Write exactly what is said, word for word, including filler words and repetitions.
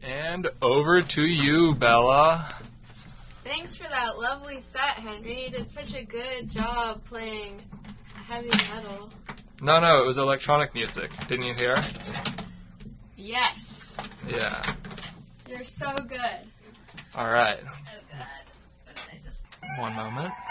And over to you, Bella. Thanks for that lovely set, Henry. You did such a good job playing heavy metal. No, no, it was electronic music. Didn't you hear? Yes. Yeah. You're so good. All right. Oh, God. What did I just... One moment.